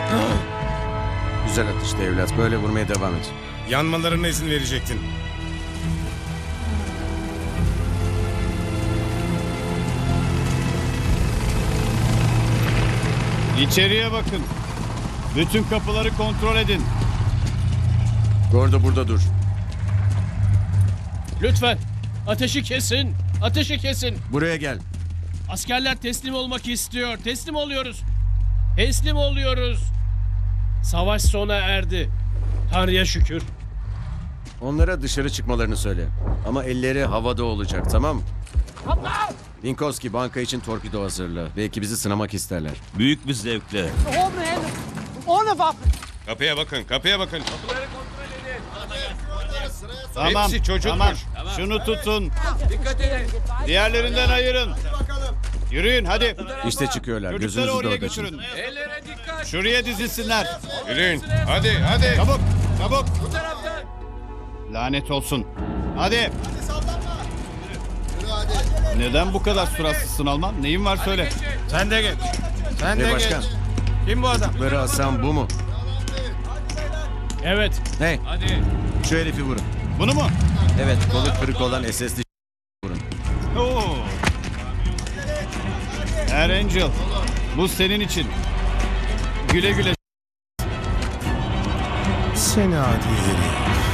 Güzel atıştı evlat. Böyle vurmaya devam et. Yanmalarına izin verecektin. İçeriye bakın. Bütün kapıları kontrol edin. Gordo burada dur. Lütfen ateşi kesin. Ateşi kesin. Buraya gel. Askerler teslim olmak istiyor. Teslim oluyoruz. Teslim oluyoruz. Savaş sona erdi. Tanrı'ya şükür. Onlara dışarı çıkmalarını söyle. Ama elleri havada olacak, tamam mı? Winkowski, banka için torpido hazırla. Belki bizi sınamak isterler. Büyük bir zevkle. Kapıya bakın, kapıya bakın. Tamam. Hepsi çocukmuş. Tamam. Şunu tutun. Diğerlerinden ayırın. Yürüyün hadi. İşte çıkıyorlar. Çocukları Gözünüzü oraya dört açın. götürün. Şuraya dizilsinler. Yürüyün. Hadi, hadi. Çabuk, çabuk. Lanet olsun. Hadi. Neden bu kadar suratsızsın Alman? Neyin var söyle. Sen de geç. Sen Hey başkan, Kim bu adam? böyle Hasan bu mu? Evet. Hey, şu herifi vurun. Bunu mu? Evet, kolu kırık olan SS'li vurun. Oo. Air Angel, bu senin için. Güle güle. Seni adi herif.